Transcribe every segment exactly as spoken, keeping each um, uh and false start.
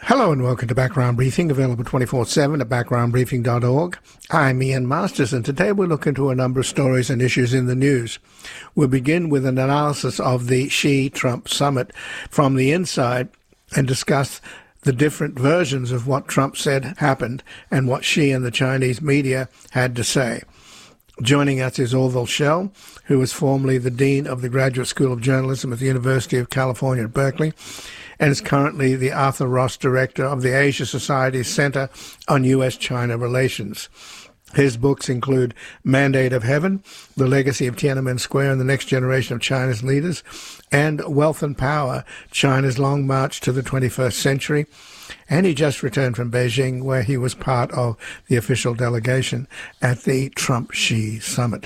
Hello and welcome to Background Briefing, available twenty-four seven at background briefing dot org. I'm Ian Masters, and today we'll look into a number of stories and issues in the news. We'll begin with an analysis of the Xi-Trump summit from the inside and discuss the different versions of what Trump said happened and what Xi and the Chinese media had to say. Joining us is Orville Schell, who was formerly the Dean of the Graduate School of Journalism at the University of California at Berkeley, and is currently the Arthur Ross Director of the Asia Society's Center on U S China Relations. His books include Mandate of Heaven, The Legacy of Tiananmen Square and the Next Generation of China's Leaders, and Wealth and Power, China's Long March to the twenty-first Century. And he just returned from Beijing, where he was part of the official delegation at the Trump-Xi summit.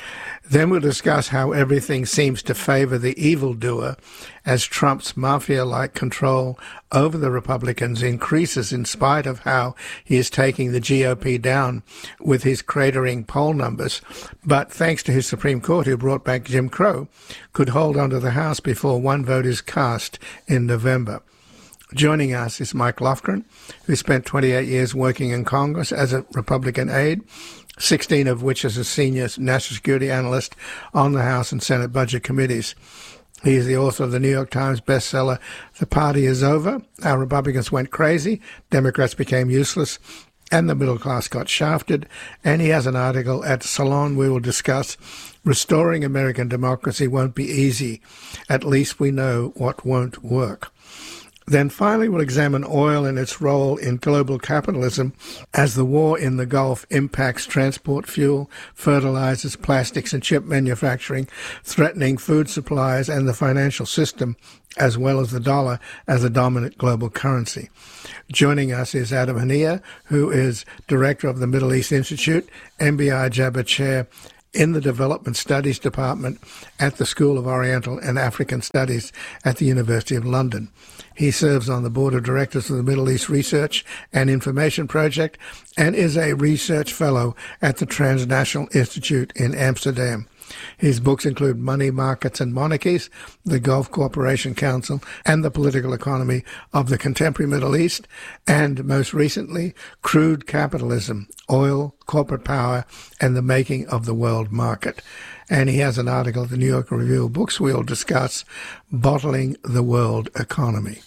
Then we'll discuss how everything seems to favor the evildoer as Trump's mafia-like control over the Republicans increases in spite of how he is taking the G O P down with his cratering poll numbers. But thanks to his Supreme Court, who brought back Jim Crow, could hold on to the House before one vote is cast in November. Joining us is Mike Lofgren, who spent twenty-eight years working in Congress as a Republican aide, sixteen of which as a senior national security analyst on the House and Senate budget committees. He is the author of the New York Times bestseller, The Party is Over, How Republicans Went Crazy, Democrats Became Useless, and the Middle Class Got Shafted. And he has an article at Salon we will discuss, Restoring American Democracy Won't Be Easy. At least we know what won't work. Then finally, we'll examine oil and its role in global capitalism as the war in the Gulf impacts transport fuel, fertilizers, plastics, and chip manufacturing, threatening food supplies and the financial system, as well as the dollar as a dominant global currency. Joining us is Adam Haniya, who is Director of the Middle East Institute, M B I Jabber Chair in the Development Studies Department at the School of Oriental and African Studies at the University of London. He serves on the Board of Directors of the Middle East Research and Information Project and is a research fellow at the Transnational Institute in Amsterdam. His books include Money, Markets and Monarchies, the Gulf Cooperation Council, and the Political Economy of the Contemporary Middle East, and most recently, Crude Capitalism, Oil, Corporate Power, and the Making of the World Market. And he has an article at the New York Review of Books we'll discuss, Bottling the World Economy.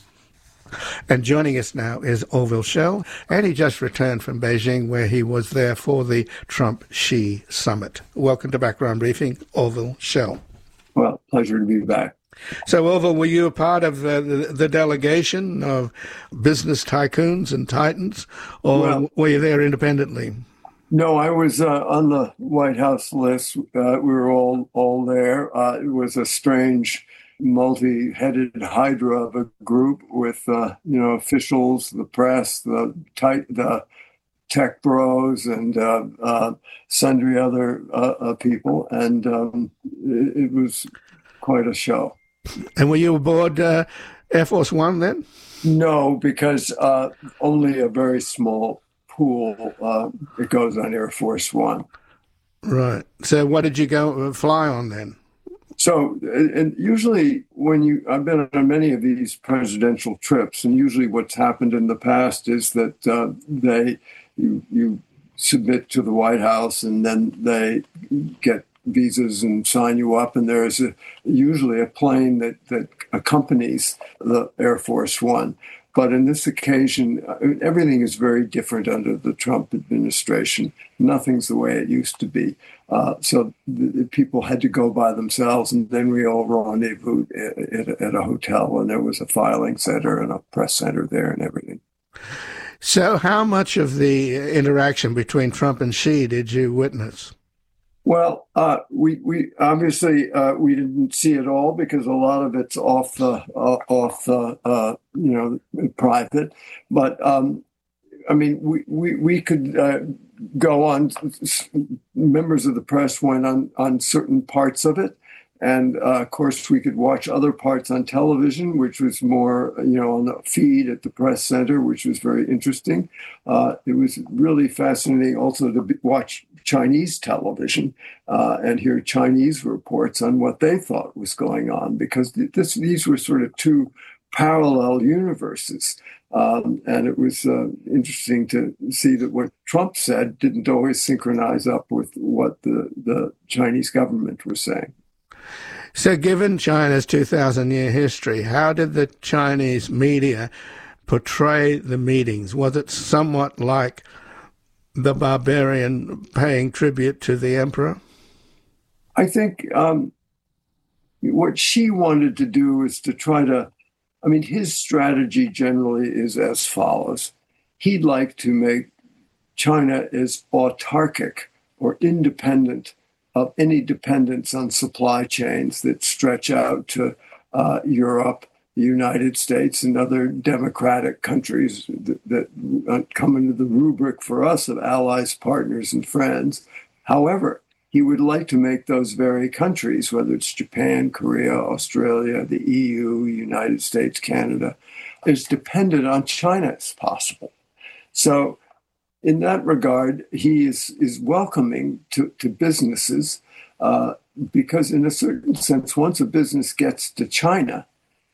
And joining us now is Orville Schell, and he just returned from Beijing, where he was there for the Trump-Xi summit. Welcome to Background Briefing, Orville Schell. Well, pleasure to be back. So, Orville, were you a part of the, the, the delegation of business tycoons and titans, or well, were you there independently? No, I was uh, on the White House list. Uh, we were all all there. Uh, it was a strange, multi-headed hydra of a group with, uh, you know, officials, the press, the tight, the tech bros, and uh, uh, sundry other uh, uh, people, and um, it, it was quite a show. And were you aboard uh, Air Force One then? No, because uh, only a very small pool uh, it goes on Air Force One. Right. So what did you go fly on then? So, and usually when you, I've been on many of these presidential trips, and usually what's happened in the past is that uh, they, you, you submit to the White House and then they get visas and sign you up, and there's a, usually a plane that, that accompanies the Air Force One. But in this occasion, everything is very different under the Trump administration. Nothing's the way it used to be. Uh, so the, the people had to go by themselves, and then we all rendezvoused at, at, at a hotel, and there was a filing center and a press center there and everything. So how much of the interaction between Trump and Xi did you witness? Well, uh, we we obviously uh, we didn't see it all because a lot of it's off the uh, off the uh, you know private. But um, I mean, we we we could uh, go on. Members of the press went on on certain parts of it, and uh, of course we could watch other parts on television, which was more you know on the feed at the press center, which was very interesting. Uh, it was really fascinating also to be, watch Chinese television uh, and hear Chinese reports on what they thought was going on, because this, these were sort of two parallel universes. Um, and it was uh, interesting to see that what Trump said didn't always synchronize up with what the, the Chinese government was saying. So given China's two thousand year history, how did the Chinese media portray the meetings? Was it somewhat like the barbarian paying tribute to the emperor? I think um, what Xi wanted to do is to try to, I mean, his strategy generally is as follows. He'd like to make China as autarkic or independent of any dependence on supply chains that stretch out to uh, Europe, the United States, and other democratic countries that, that come into the rubric for us of allies, partners, and friends. However, he would like to make those very countries, whether it's Japan, Korea, Australia, the E U, United States, Canada, as dependent on China as possible. So in that regard, he is, is welcoming to, to businesses uh, because in a certain sense, once a business gets to China,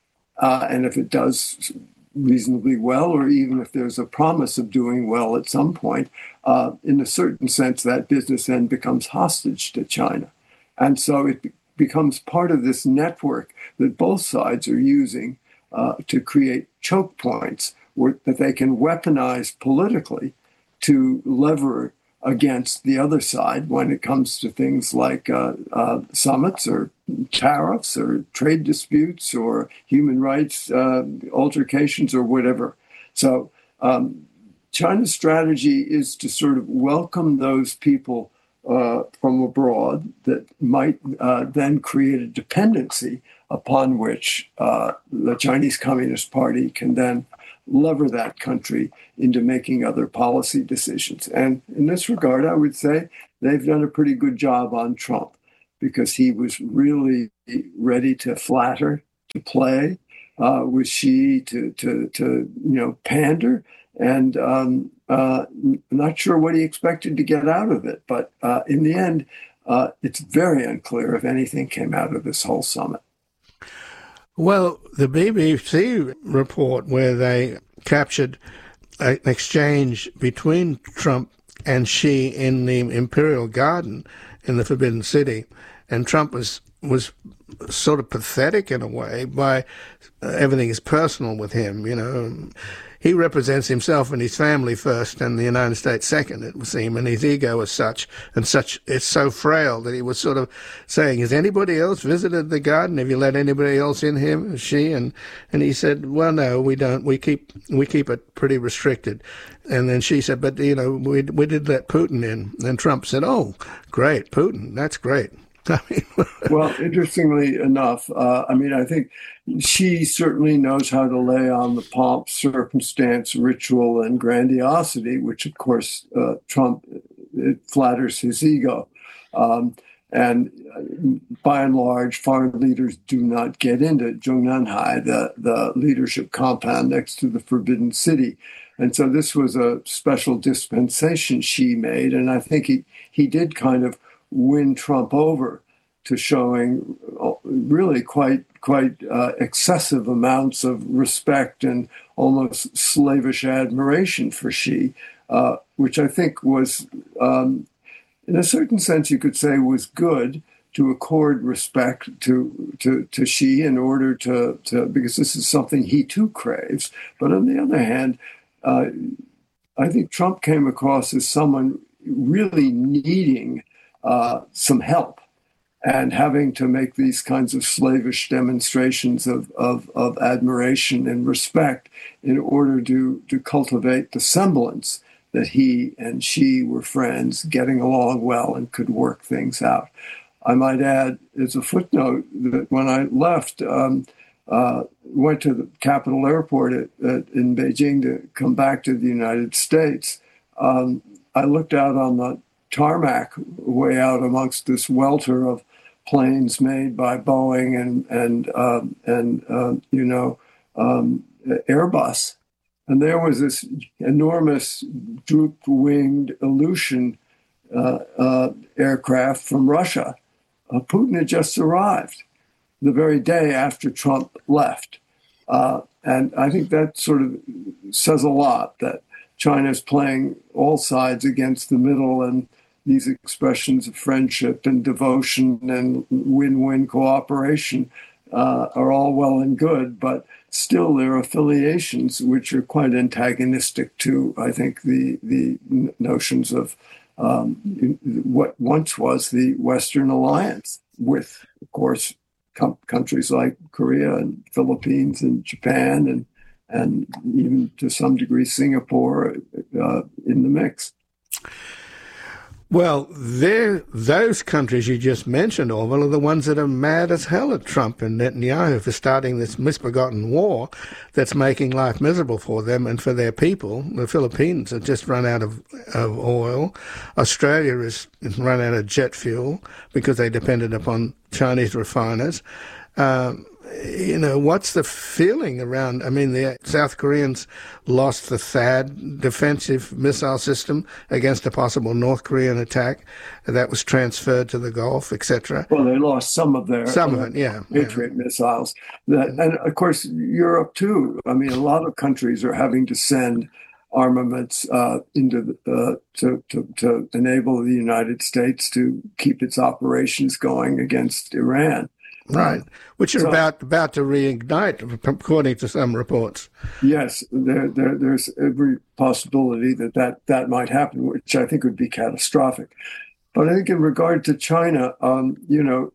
uh, and if it does reasonably well, or even if there's a promise of doing well at some point, uh, in a certain sense, that business then becomes hostage to China. And so it be- becomes part of this network that both sides are using uh, to create choke points where, that they can weaponize politically to lever against the other side when it comes to things like uh, uh, summits or tariffs or trade disputes or human rights uh, altercations or whatever. So um, China's strategy is to sort of welcome those people uh, from abroad that might uh, then create a dependency upon which uh, the Chinese Communist Party can then lever that country into making other policy decisions. And in this regard, I would say they've done a pretty good job on Trump because he was really ready to flatter, to play uh, with Xi, to, to, to, you know, pander. And um, uh, not sure what he expected to get out of it. But uh, in the end, uh, it's very unclear if anything came out of this whole summit. Well, the B B C report where they captured an exchange between Trump and Xi in the Imperial Garden in the Forbidden City, and Trump was was sort of pathetic in a way by uh, everything is personal with him, you know. He represents himself and his family first and the United States second, it would seem, and his ego is such, and such, it's so frail that he was sort of saying, has anybody else visited the garden? Have you let anybody else in here? She, and, and he said, well, no, we don't. We keep, we keep it pretty restricted. And then she said, but, you know, we, we did let Putin in. And Trump said, oh, great, Putin, that's great. I mean, well, interestingly enough, uh, I mean, I think she certainly knows how to lay on the pomp, circumstance, ritual, and grandiosity, which, of course, uh, Trump, it flatters his ego. Um, and by and large, foreign leaders do not get into Zhongnanhai, the, the leadership compound next to the Forbidden City. And so this was a special dispensation she made. And I think he, he did kind of win Trump over to showing really quite quite uh, excessive amounts of respect and almost slavish admiration for Xi, uh, which I think was, um, in a certain sense, you could say was good to accord respect to to, to Xi in order to, to, because this is something he too craves. But on the other hand, uh, I think Trump came across as someone really needing Uh, some help and having to make these kinds of slavish demonstrations of, of, of admiration and respect in order to, to cultivate the semblance that he and Xi were friends, getting along well and could work things out. I might add as a footnote that when I left, um, uh, went to the Capitol Airport at, at, in Beijing to come back to the United States, um, I looked out on the tarmac way out amongst this welter of planes made by Boeing and and uh, and uh, you know um, Airbus, and there was this enormous droop-winged Ilyushin uh, uh, aircraft from Russia. Uh, Putin had just arrived the very day after Trump left, Uh, and I think that sort of says a lot, that China is playing all sides against the middle, and these expressions of friendship and devotion and win-win cooperation uh, are all well and good, but still there are affiliations which are quite antagonistic to, I think, the, the notions of um, what once was the Western alliance with, of course, com- countries like Korea and Philippines and Japan and and even to some degree Singapore uh, in the mix. Well, those countries you just mentioned, Orville, are the ones that are mad as hell at Trump and Netanyahu for starting this misbegotten war that's making life miserable for them and for their people. The Philippines have just run out of, of oil. Australia has run out of jet fuel because they depended upon Chinese refiners. Um, You know, what's the feeling around? I mean, the South Koreans lost the THAAD defensive missile system against a possible North Korean attack. That was transferred to the Gulf, et cetera. Well, they lost some of their some of it, yeah, Patriot yeah. missiles. That, and of course, Europe too. I mean, a lot of countries are having to send armaments uh, into the, uh, to, to to enable the United States to keep its operations going against Iran. Right, which are so, about about to reignite, according to some reports. Yes, there, there, there's every possibility that, that that might happen, which I think would be catastrophic. But I think in regard to China, um, you know,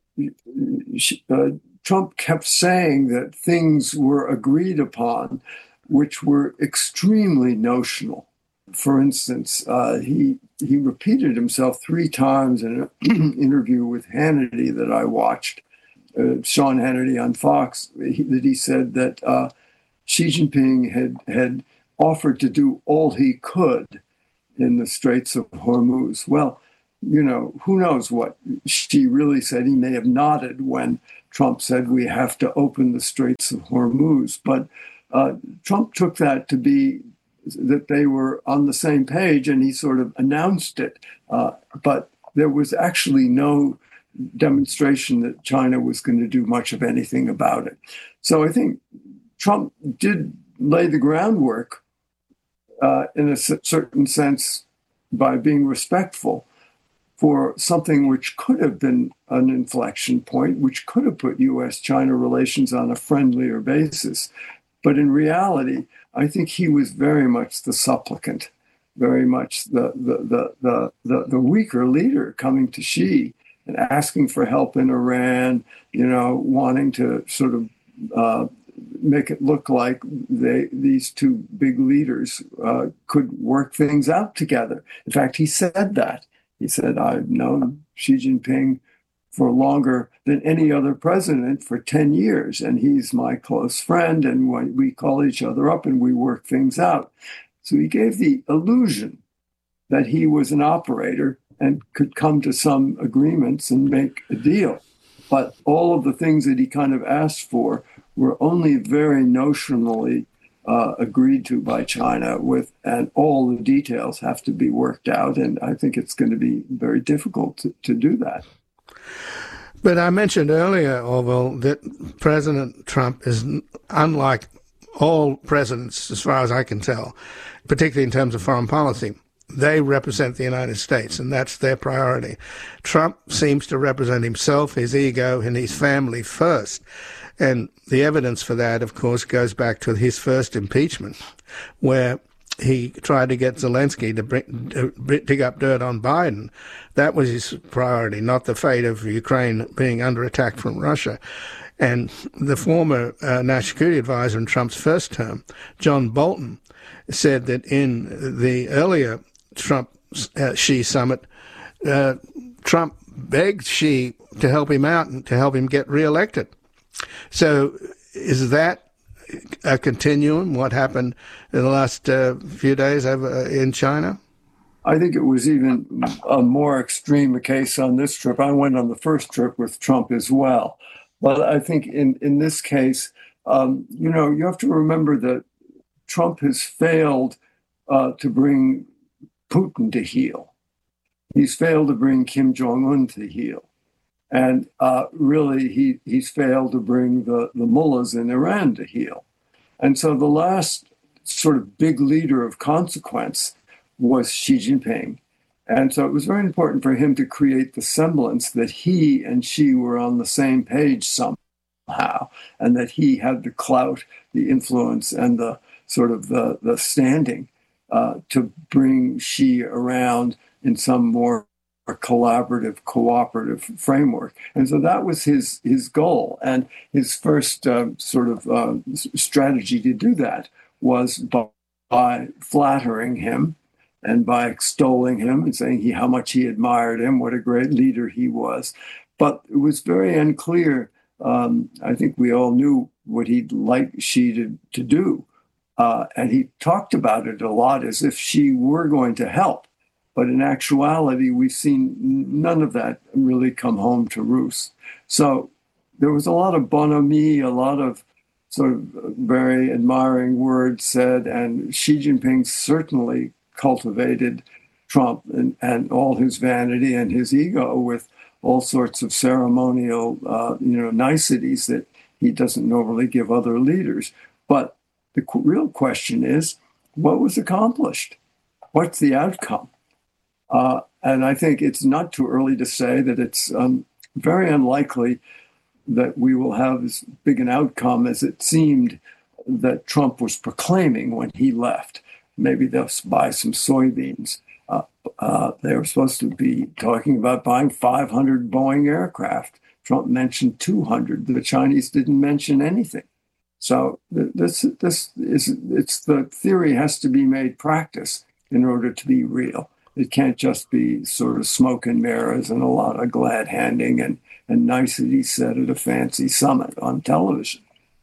uh, Trump kept saying that things were agreed upon, which were extremely notional. For instance, uh, he he repeated himself three times in an interview with Hannity that I watched. Uh, Sean Hannity on Fox, he, that he said that uh, Xi Jinping had had offered to do all he could in the Straits of Hormuz. Well, you know, who knows what Xi really said. He may have nodded when Trump said we have to open the Straits of Hormuz. But uh, Trump took that to be that they were on the same page, and he sort of announced it. Uh, but there was actually no demonstration that China was going to do much of anything about it. So I think Trump did lay the groundwork uh, in a certain sense by being respectful for something which could have been an inflection point, which could have put U S China relations on a friendlier basis. But in reality, I think he was very much the supplicant, very much the the the the, the, the weaker leader coming to Xi and asking for help in Iran, you know, wanting to sort of uh, make it look like they, these two big leaders uh, could work things out together. In fact, he said that. He said, I've known Xi Jinping for longer than any other president, for ten years, and he's my close friend, and we call each other up and we work things out. So he gave the illusion that he was an operator and could come to some agreements and make a deal. But all of the things that he kind of asked for were only very notionally uh, agreed to by China, with, and all the details have to be worked out. And I think it's going to be very difficult to, to do that. But I mentioned earlier, Orville, that President Trump is unlike all presidents, as far as I can tell, particularly in terms of foreign policy. They represent the United States, and that's their priority. Trump seems to represent himself, his ego, and his family first. And the evidence for that, of course, goes back to his first impeachment, where he tried to get Zelensky to bring, to dig up dirt on Biden. That was his priority, not the fate of Ukraine being under attack from Russia. And the former uh, national security advisor in Trump's first term, John Bolton, said that in the earlier Trump uh, Xi summit, uh, Trump begged Xi to help him out and to help him get reelected. So is that a continuum, what happened in the last uh, few days over in China? I think it was even a more extreme a case on this trip. I went on the first trip with Trump as well. But I think in, in this case, um, you know, you have to remember that Trump has failed uh, to bring Putin to heel. He's failed to bring Kim Jong-un to heel. And uh, really, he, he's failed to bring the, the mullahs in Iran to heel. And so the last sort of big leader of consequence was Xi Jinping. And so it was very important for him to create the semblance that he and Xi were on the same page somehow, and that he had the clout, the influence, and the sort of the, the standing uh, to bring Xi around in some more collaborative, cooperative framework. And so that was his, his goal. And his first uh, sort of uh, strategy to do that was by, by flattering him and by extolling him and saying he, how much he admired him, what a great leader he was. But it was very unclear. Um, I think we all knew what he'd like Xi to, to do. Uh, and he talked about it a lot as if Xi were going to help. But in actuality, we've seen none of that really come home to roost. So there was a lot of bonhomie, a lot of sort of very admiring words said, and Xi Jinping certainly cultivated Trump and, and all his vanity and his ego with all sorts of ceremonial, uh, you know, niceties that he doesn't normally give other leaders. But the qu- real question is, what was accomplished? What's the outcome? Uh, and I think it's not too early to say that it's um, very unlikely that we will have as big an outcome as it seemed that Trump was proclaiming when he left. Maybe they'll buy some soybeans. Uh, uh, they were supposed to be talking about buying five hundred Boeing aircraft. Trump mentioned two hundred. The Chinese didn't mention anything. So this, this is, it's the theory has to be made practice in order to be real. It can't just be sort of smoke and mirrors and a lot of glad handing and, and niceties said at a fancy summit on television.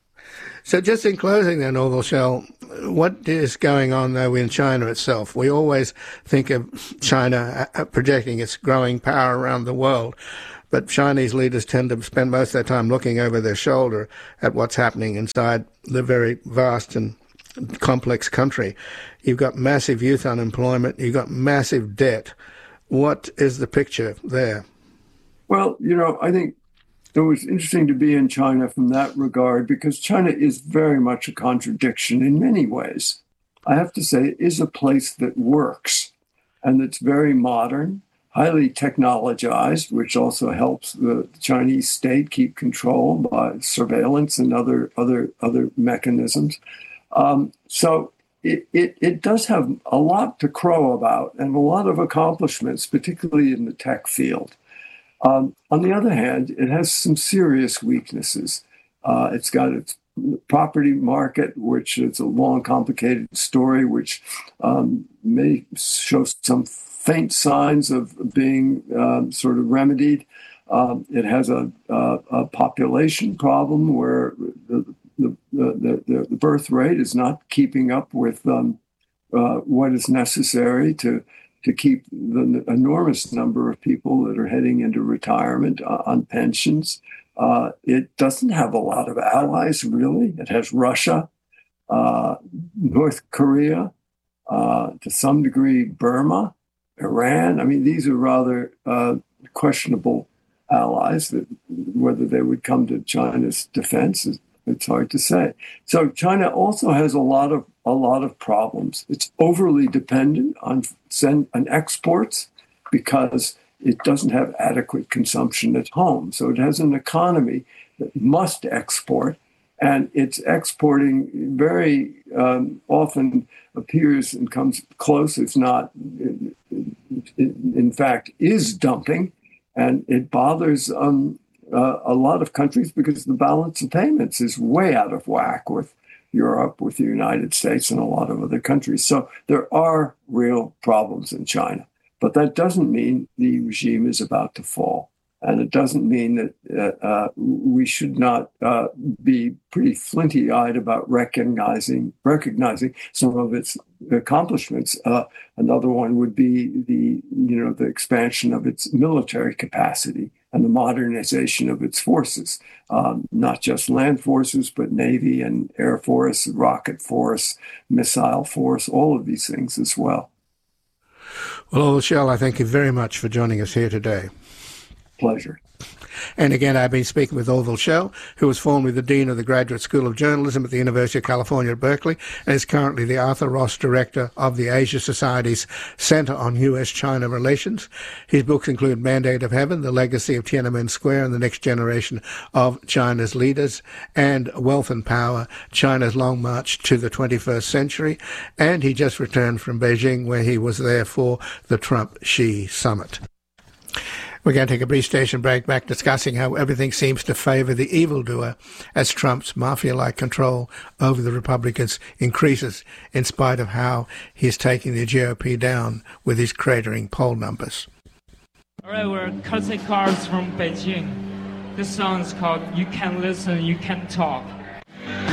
So just in closing then, Orville Schell, what is going on, though, in China itself? We always think of China projecting its growing power around the world, but Chinese leaders tend to spend most of their time looking over their shoulder at what's happening inside the very vast and complex country. You've got massive youth unemployment. You've got massive debt. What is the picture there? Well, you know, I think it was interesting to be in China from that regard because China is very much a contradiction in many ways. I have to say, it is a place that works and that's very modern, highly technologized, which also helps the Chinese state keep control by surveillance and other other other mechanisms. Um, so it, it, it does have a lot to crow about and a lot of accomplishments, particularly in the tech field. Um, on the other hand, it has some serious weaknesses. Uh, it's got its property market, which is a long, complicated story, which um, may show some faint signs of being um, sort of remedied. Um, it has a, a, a population problem where the The, the, the, the birth rate is not keeping up with um, uh, what is necessary to to keep the enormous number of people that are heading into retirement uh, on pensions. Uh, it doesn't have a lot of allies, really. It has Russia, uh, North Korea, uh, to some degree Burma, Iran. I mean, these are rather uh, questionable allies. That whether they would come to China's defense is It's hard to say. So China also has a lot of a lot of problems. It's overly dependent on send on exports because it doesn't have adequate consumption at home. So it has an economy that must export, and it's exporting very um, often appears and comes close, if not, in, in fact, is dumping, and it bothers um, Uh, a lot of countries because the balance of payments is way out of whack with Europe, with the United States, and a lot of other countries. So there are real problems in China. But that doesn't mean the regime is about to fall. And it doesn't mean that uh, uh, we should not uh, be pretty flinty-eyed about recognizing recognizing some of its accomplishments. Uh, another one would be the you know the expansion of its military capacity and the modernization of its forces, um, not just land forces, but Navy and Air Force, rocket force, missile force, all of these things as well. Well, Orville Schell, I thank you very much for joining us here today. Pleasure. And again, I've been speaking with Orville Schell, who was formerly the Dean of the Graduate School of Journalism at the University of California at Berkeley and is currently the Arthur Ross Director of the Asia Society's Center on U S China Relations. His books include Mandate of Heaven, The Legacy of Tiananmen Square and the Next Generation of China's Leaders, and Wealth and Power, China's Long March to the twenty-first Century. And he just returned from Beijing, where he was there for the Trump-Xi summit. We're going to take a brief station break, back discussing how everything seems to favor the evildoer as Trump's mafia-like control over the Republicans increases, in spite of how he's taking the G O P down with his cratering poll numbers. All right, we're courtesy cars from Beijing. This song is called You Can Listen, You Can Talk.